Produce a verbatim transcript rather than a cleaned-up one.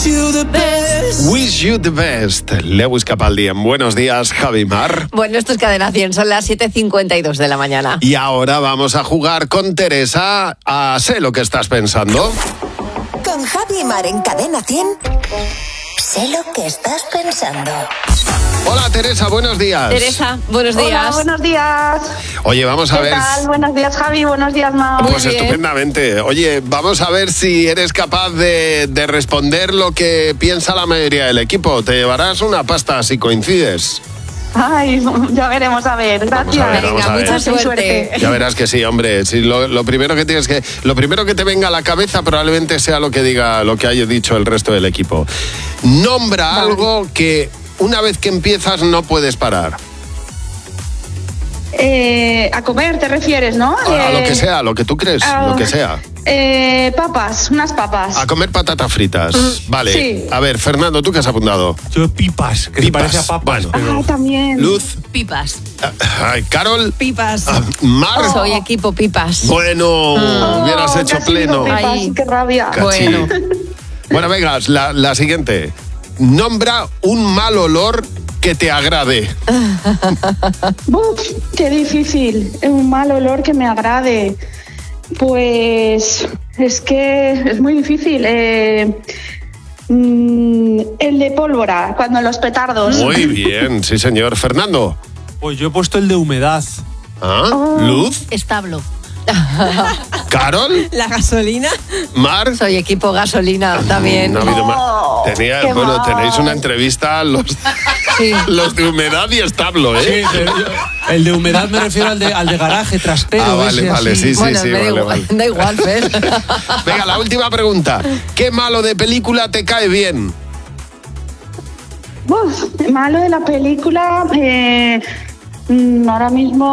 Wish you the best. Lewis Capaldi en Buenos Días, Javi Mar. Bueno, esto es Cadena cien, son las siete cincuenta y dos de la mañana. Y ahora vamos a jugar con Teresa a Sé lo que estás pensando. Con Javi Mar en Cadena cien. Sé lo que estás pensando. Hola Teresa, buenos días. Teresa, buenos días. Hola, buenos días. Oye, vamos a ¿Qué ver. tal? Buenos días, Javi. Buenos días, Mar. Pues Muy bien. estupendamente. Oye, vamos a ver si eres capaz de, de responder lo que piensa la mayoría del equipo. Te llevarás una pasta si coincides. Ay, ya veremos, a ver. Gracias. Vamos a ver, vamos Venga, a ver. mucha Suerte. suerte. Ya verás que sí, hombre. Si lo, lo primero que tienes que, lo primero que te venga a la cabeza probablemente sea lo que diga, lo que haya dicho el resto del equipo. Nombra Vale. algo que una vez que empiezas no puedes parar. Eh, a comer te refieres, ¿no? A, a lo Eh, que sea, lo que tú crees, ah, lo que sea. Eh, papas, unas papas. A comer patatas fritas. Vale. sí. A ver, Fernando, ¿tú qué has apuntado? Yo pipas, que se Pipas. parece a papas. Bueno. pero- Ah, también. Luz. Pipas. Ay, Carol. Pipas. Ah, Mar. Soy equipo Pipas. Bueno, Oh, hubieras hecho casi pleno. digo pipas, Ay. qué rabia. Cachi. Bueno. Bueno, venga, la, la siguiente. Nombra un mal olor que te agrade. Uf, qué difícil. Un mal olor que me agrade. Pues es que es muy difícil. Eh, mm, el de pólvora, cuando los petardos. Muy bien, sí señor. Fernando. Pues yo he puesto el de humedad. ¿Ah? Luz. Establo. Carol. La gasolina. Mar. Soy equipo gasolina también. No ha habido más. Oh, Tenía- qué bueno, mal. tenéis una entrevista los, Sí. los de humedad y establo, ¿eh? Sí, pero yo- el de humedad me refiero al de, al de garaje, trastero. Ah, vale, ese vale, así. sí, sí. Bueno, me da vale, igual, vale. da igual, Fer. Venga, la última pregunta. ¿Qué malo de película te cae bien? Uf, malo de la película. eh, mm, ahora mismo.